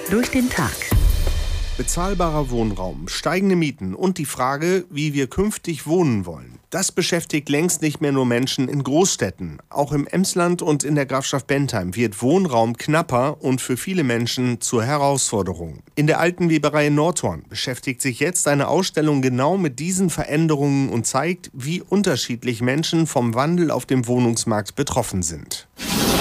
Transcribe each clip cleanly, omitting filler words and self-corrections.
durch den Tag. Bezahlbarer Wohnraum, steigende Mieten und die Frage, wie wir künftig wohnen wollen. Das beschäftigt längst nicht mehr nur Menschen in Großstädten. Auch im Emsland und in der Grafschaft Bentheim wird Wohnraum knapper und für viele Menschen zur Herausforderung. In der alten Weberei in Nordhorn beschäftigt sich jetzt eine Ausstellung genau mit diesen Veränderungen und zeigt, wie unterschiedlich Menschen vom Wandel auf dem Wohnungsmarkt betroffen sind.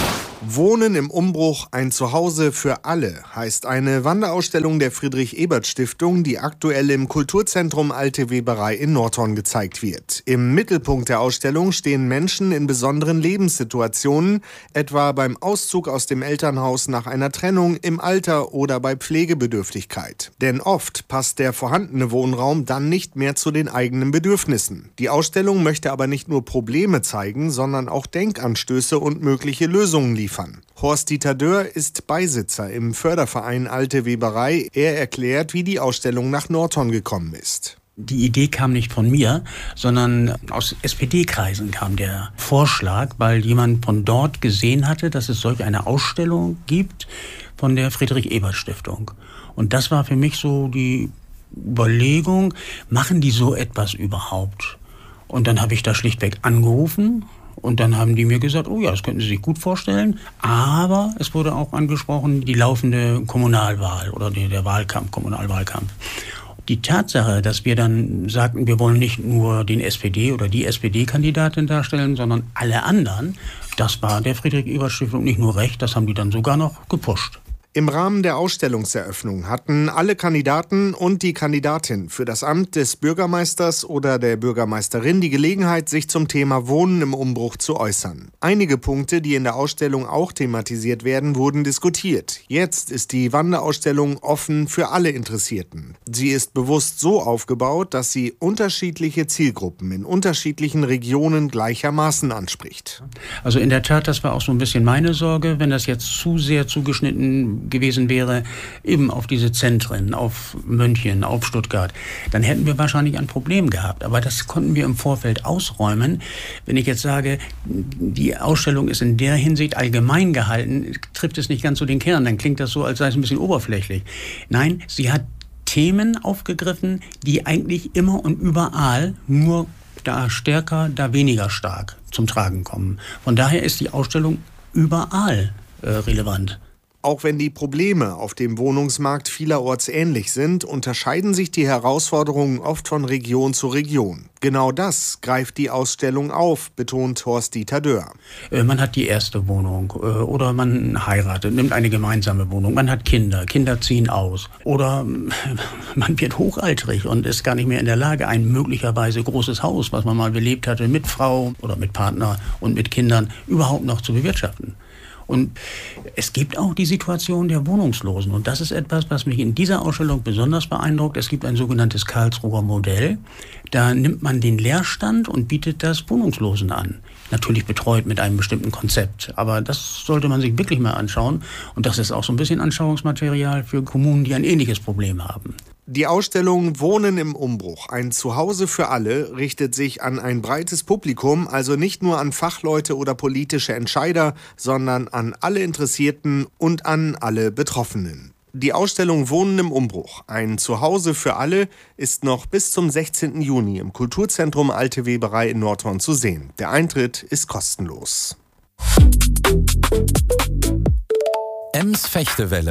Wohnen im Umbruch, ein Zuhause für alle, heißt eine Wanderausstellung der Friedrich-Ebert-Stiftung, die aktuell im Kulturzentrum Alte Weberei in Nordhorn gezeigt wird. Im Mittelpunkt der Ausstellung stehen Menschen in besonderen Lebenssituationen, etwa beim Auszug aus dem Elternhaus nach einer Trennung, im Alter oder bei Pflegebedürftigkeit. Denn oft passt der vorhandene Wohnraum dann nicht mehr zu den eigenen Bedürfnissen. Die Ausstellung möchte aber nicht nur Probleme zeigen, sondern auch Denkanstöße und mögliche Lösungen liefern. Horst-Dieter Dörr ist Beisitzer im Förderverein Alte Weberei. Er erklärt, wie die Ausstellung nach Nordhorn gekommen ist. Die Idee kam nicht von mir, sondern aus SPD-Kreisen kam der Vorschlag, weil jemand von dort gesehen hatte, dass es solch eine Ausstellung gibt von der Friedrich-Ebert-Stiftung. Und das war für mich so die Überlegung, machen die so etwas überhaupt? Und dann habe ich da schlichtweg angerufen. Und dann haben die mir gesagt, oh ja, das könnten Sie sich gut vorstellen. Aber es wurde auch angesprochen, die laufende Kommunalwahl oder der Wahlkampf, Kommunalwahlkampf. Die Tatsache, dass wir dann sagten, wir wollen nicht nur den SPD oder die SPD-Kandidatin darstellen, sondern alle anderen, das war der Friedrich-Ebert-Stiftung nicht nur recht, das haben die dann sogar noch gepusht. Im Rahmen der Ausstellungseröffnung hatten alle Kandidaten und die Kandidatin für das Amt des Bürgermeisters oder der Bürgermeisterin die Gelegenheit, sich zum Thema Wohnen im Umbruch zu äußern. Einige Punkte, die in der Ausstellung auch thematisiert werden, wurden diskutiert. Jetzt ist die Wanderausstellung offen für alle Interessierten. Sie ist bewusst so aufgebaut, dass sie unterschiedliche Zielgruppen in unterschiedlichen Regionen gleichermaßen anspricht. Also in der Tat, das war auch so ein bisschen meine Sorge, wenn das jetzt zu sehr zugeschnitten gewesen wäre, eben auf diese Zentren, auf München, auf Stuttgart, dann hätten wir wahrscheinlich ein Problem gehabt. Aber das konnten wir im Vorfeld ausräumen. Wenn ich jetzt sage, die Ausstellung ist in der Hinsicht allgemein gehalten, trifft es nicht ganz so den Kern, dann klingt das so, als sei es ein bisschen oberflächlich. Nein, sie hat Themen aufgegriffen, die eigentlich immer und überall nur da stärker, da weniger stark zum Tragen kommen. Von daher ist die Ausstellung überall relevant. Auch wenn die Probleme auf dem Wohnungsmarkt vielerorts ähnlich sind, unterscheiden sich die Herausforderungen oft von Region zu Region. Genau das greift die Ausstellung auf, betont Horst-Dieter Dörr. Man hat die erste Wohnung oder man heiratet, nimmt eine gemeinsame Wohnung, man hat Kinder, Kinder ziehen aus oder man wird hochaltrig und ist gar nicht mehr in der Lage, ein möglicherweise großes Haus, was man mal belebt hatte, mit Frau oder mit Partner und mit Kindern überhaupt noch zu bewirtschaften. Und es gibt auch die Situation der Wohnungslosen. Und das ist etwas, was mich in dieser Ausstellung besonders beeindruckt. Es gibt ein sogenanntes Karlsruher Modell. Da nimmt man den Leerstand und bietet das Wohnungslosen an. Natürlich betreut mit einem bestimmten Konzept. Aber das sollte man sich wirklich mal anschauen. Und das ist auch so ein bisschen Anschauungsmaterial für Kommunen, die ein ähnliches Problem haben. Die Ausstellung Wohnen im Umbruch, ein Zuhause für alle, richtet sich an ein breites Publikum, also nicht nur an Fachleute oder politische Entscheider, sondern an alle Interessierten und an alle Betroffenen. Die Ausstellung Wohnen im Umbruch, ein Zuhause für alle, ist noch bis zum 16. Juni im Kulturzentrum Alte Weberei in Nordhorn zu sehen. Der Eintritt ist kostenlos. Ems Fechtewelle.